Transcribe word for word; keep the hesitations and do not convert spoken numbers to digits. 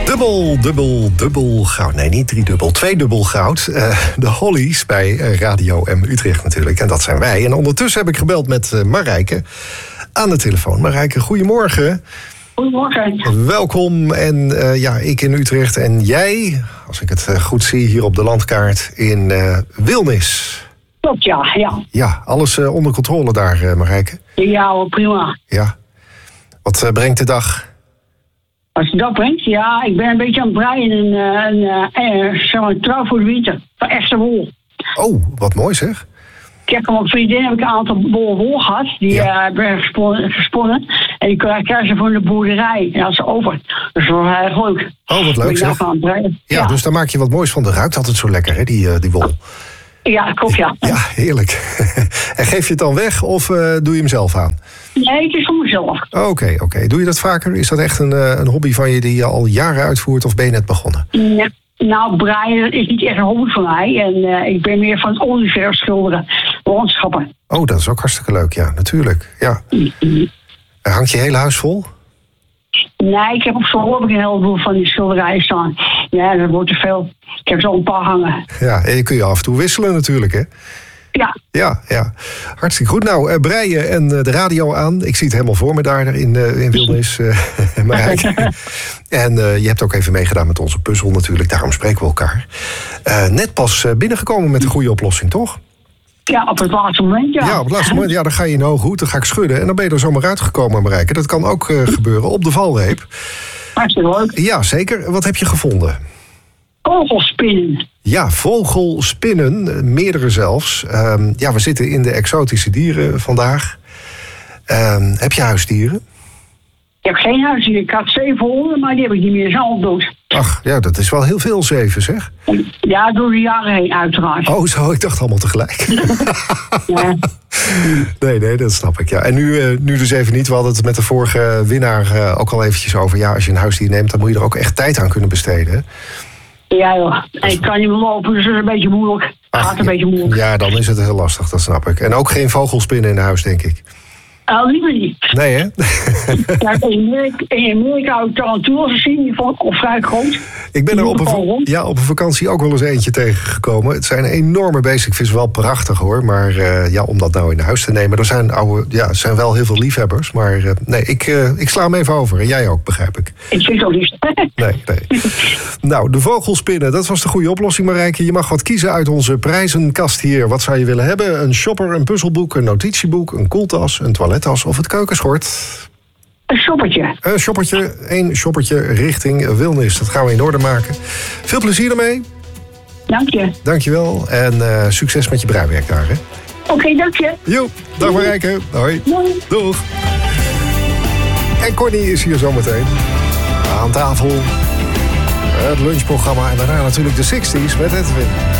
Dubbel, dubbel, dubbel goud. Nee, niet driedubbel, tweedubbel goud. Uh, de Hollies bij uh, Radio M Utrecht natuurlijk. En dat zijn wij. En ondertussen heb ik gebeld met uh, Marijke aan de telefoon. Marijke, goedemorgen. Goedemorgen. Welkom. En uh, ja, ik in Utrecht en jij, als ik het uh, goed zie hier op de landkaart, in uh, Wilnis. Klopt, ja. Ja, ja alles uh, onder controle daar, uh, Marijke? Ja, prima. Ja. Wat uh, brengt de dag? Als je dat brengt, ja, ik ben een beetje aan het breien en een, een, uh, zo'n trui voor de winter. Van echte wol. Oh, wat mooi zeg. Ik heb van een vriendin heb ik een aantal bollen wol gehad. Die ja. uh, hebben gesponnen, gesponnen. En die krijgen ze van de boerderij. En dat is over. Dus dat was heel erg leuk. Oh, wat leuk zeg. Ja, ja, dus daar maak je wat moois van. Dat ruikt altijd zo lekker, hè, die, uh, die wol. Ja, klopt, ja. Ja, heerlijk. En geef je het dan weg of uh, doe je hem zelf aan? Nee, het is voor mezelf. Oké, okay, oké. Okay. Doe je dat vaker? Is dat echt een, uh, een hobby van je die je al jaren uitvoert of ben je net begonnen? Ja. Nou, breien is niet echt een hobby voor mij. En uh, ik ben meer van het onderwerp schilderen, landschappen. Oh, dat is ook hartstikke leuk, ja, natuurlijk. Ja. Mm-hmm. Hangt je hele huis vol? Nee, ik heb op zo'n heb ik een heleboel van die schilderijen staan. Ja, dat wordt te veel. Ik heb zo een paar hangen. Ja, en je kun je af en toe wisselen natuurlijk, hè? Ja. Ja, ja. Hartstikke goed. Nou, uh, breien en uh, de radio aan. Ik zie het helemaal voor me daar in, uh, in Wilnis. Uh, en uh, je hebt ook even meegedaan met onze puzzel natuurlijk. Daarom spreken we elkaar. Uh, net pas uh, binnengekomen met een goede oplossing, toch? Ja, op het laatste moment, ja. Ja, op het laatste moment. Ja, dan ga je in hoog hoed, dan ga ik schudden. En dan ben je er zomaar uitgekomen, Marijke. Dat kan ook uh, gebeuren op de valreep. Hartstikke leuk. Ja, zeker. Wat heb je gevonden? Vogelspinnen. Ja, vogelspinnen, meerdere zelfs. Um, ja, we zitten in de exotische dieren vandaag. Um, heb je huisdieren? Ik heb geen huisdieren. Ik had zeven honden, maar die heb ik niet meer. Ze zijn al dood. Ach, ja, dat is wel heel veel, zeven, zeg. Ja, door de jaren heen, uiteraard. Oh, zo, ik dacht allemaal tegelijk. Ja. Nee, nee, dat snap ik, ja. En nu, uh, nu dus even niet, we hadden het met de vorige winnaar uh, ook al eventjes over. Ja, als je een huisdier neemt, dan moet je er ook echt tijd aan kunnen besteden, hè? Ja, joh. En ik kan niet meer lopen, dus dat is een beetje moeilijk. Ach, gaat een ja, beetje moeilijk. Ja, dan is het heel lastig, dat snap ik. En ook geen vogelspinnen in huis, denk ik. Oh, liever niet. Nee, hè? Ja, in Amerika, in Amerika heb ik tarantulas gezien, die vond ik al vrij groot. Ik ben er op een, ja, op een vakantie ook wel eens eentje tegengekomen. Het zijn enorme beesten. Ik vind ze wel prachtig, hoor. Maar uh, ja, om dat nou in huis te nemen... Er zijn, oude, ja, zijn wel heel veel liefhebbers. Maar uh, nee, ik, uh, ik sla hem even over. En jij ook, begrijp ik. Ik vind het ook niet. Nee, nee. Nou, de vogelspinnen, dat was de goede oplossing, Marijke. Je mag wat kiezen uit onze prijzenkast hier. Wat zou je willen hebben? Een shopper, een puzzelboek, een notitieboek... een koeltas, een toilettas of het keukenschort? Een shoppertje. Een shoppertje, één shoppertje richting Wilnis. Dat gaan we in orde maken. Veel plezier ermee. Dank je. Dank je wel. En uh, succes met je breiwerk daar, hè? Oké, okay, dank je. Jo, dag Marijke. Hoi. Doei. Doeg. En Connie is hier zometeen. Aan tafel. Het lunchprogramma en daarna natuurlijk de zestig's met Edwin.